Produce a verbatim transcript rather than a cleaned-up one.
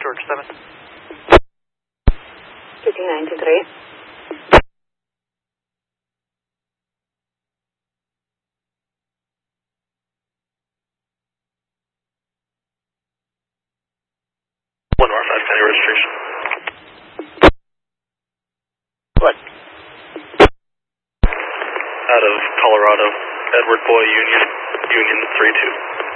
George seven. Shooting nine two three. One R five County registration. What? Out of Colorado, Edward Boy Union, Union three two.